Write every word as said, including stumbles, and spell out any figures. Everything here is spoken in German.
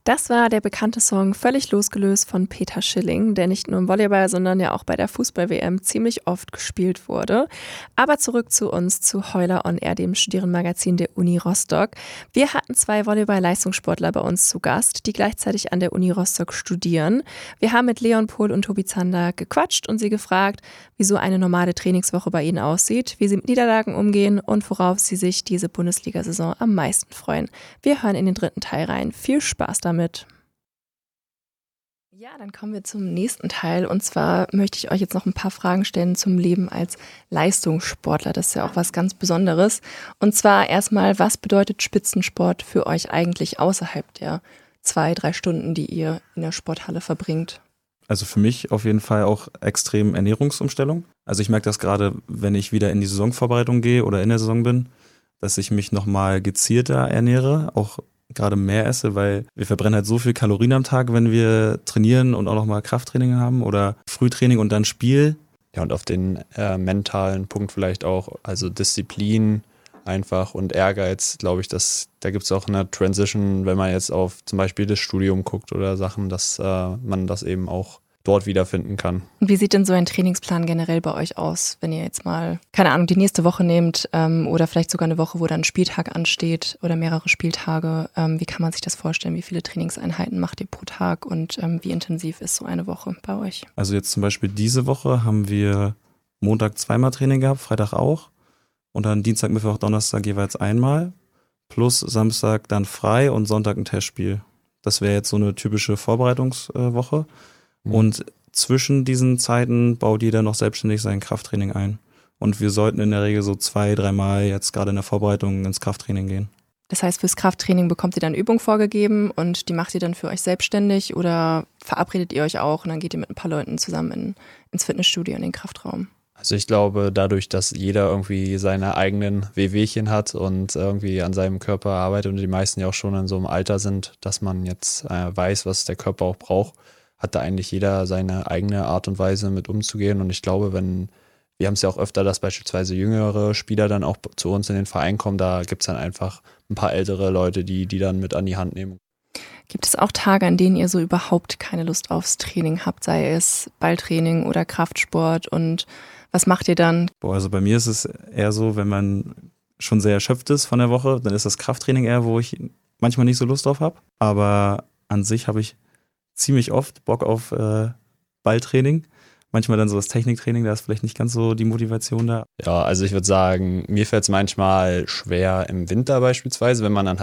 Das war der bekannte Song „Völlig losgelöst“ von Peter Schilling, der nicht nur im Volleyball, sondern ja auch bei der Fußball-W M ziemlich oft gespielt wurde. Aber zurück zu uns, zu Heuler on Air, dem Studierendenmagazin der Uni Rostock. Wir hatten zwei Volleyball-Leistungssportler bei uns zu Gast, die gleichzeitig an der Uni Rostock studieren. Wir haben mit Leon Pohl und Tobi Zander gequatscht und sie gefragt, wie so eine normale Trainingswoche bei ihnen aussieht, wie sie mit Niederlagen umgehen und worauf sie sich diese Bundesliga-Saison am meisten freuen. Wir hören in den dritten Teil rein. Viel Spaß damit. Ja, dann kommen wir zum nächsten Teil und zwar möchte ich euch jetzt noch ein paar Fragen stellen zum Leben als Leistungssportler. Das ist ja auch was ganz Besonderes. Und zwar erstmal, was bedeutet Spitzensport für euch eigentlich außerhalb der zwei, drei Stunden, die ihr in der Sporthalle verbringt? Also für mich auf jeden Fall auch extrem Ernährungsumstellung. Also ich merke das gerade, wenn ich wieder in die Saisonvorbereitung gehe oder in der Saison bin, dass ich mich nochmal gezielter ernähre, auch gerade mehr esse, weil wir verbrennen halt so viel Kalorien am Tag, wenn wir trainieren und auch nochmal Krafttraining haben oder Frühtraining und dann Spiel. Ja, und auf den äh, mentalen Punkt vielleicht auch, also Disziplin einfach und Ehrgeiz, glaube ich, dass da gibt es auch eine Transition, wenn man jetzt auf zum Beispiel das Studium guckt oder Sachen, dass äh, man das eben auch dort wiederfinden kann. Und wie sieht denn so ein Trainingsplan generell bei euch aus, wenn ihr jetzt mal, keine Ahnung, die nächste Woche nehmt ähm, oder vielleicht sogar eine Woche, wo dann ein Spieltag ansteht oder mehrere Spieltage? Ähm, wie kann man sich das vorstellen? Wie viele Trainingseinheiten macht ihr pro Tag und ähm, wie intensiv ist so eine Woche bei euch? Also jetzt zum Beispiel diese Woche haben wir Montag zweimal Training gehabt, Freitag auch und dann Dienstag, Mittwoch, Donnerstag jeweils einmal plus Samstag dann frei und Sonntag ein Testspiel. Das wäre jetzt so eine typische Vorbereitungswoche. Und zwischen diesen Zeiten baut jeder noch selbstständig sein Krafttraining ein. Und wir sollten in der Regel so zwei, dreimal jetzt gerade in der Vorbereitung ins Krafttraining gehen. Das heißt, fürs Krafttraining bekommt ihr dann Übung vorgegeben und die macht ihr dann für euch selbstständig oder verabredet ihr euch auch und dann geht ihr mit ein paar Leuten zusammen in, ins Fitnessstudio in den Kraftraum? Also ich glaube, dadurch, dass jeder irgendwie seine eigenen Wehwehchen hat und irgendwie an seinem Körper arbeitet und die meisten ja auch schon in so einem Alter sind, dass man jetzt äh, weiß, was der Körper auch braucht, hat da eigentlich jeder seine eigene Art und Weise mit umzugehen. Und ich glaube, wenn, wir haben es ja auch öfter, dass beispielsweise jüngere Spieler dann auch zu uns in den Verein kommen, da gibt es dann einfach ein paar ältere Leute, die die dann mit an die Hand nehmen. Gibt es auch Tage, an denen ihr so überhaupt keine Lust aufs Training habt, sei es Balltraining oder Kraftsport und was macht ihr dann? Boah, also bei mir ist es eher so, wenn man schon sehr erschöpft ist von der Woche, dann ist das Krafttraining eher, wo ich manchmal nicht so Lust drauf habe. Aber an sich habe ich ziemlich oft Bock auf äh, Balltraining. Manchmal dann so das Techniktraining, da ist vielleicht nicht ganz so die Motivation da. Ja, also ich würde sagen, mir fällt es manchmal schwer im Winter beispielsweise, wenn man dann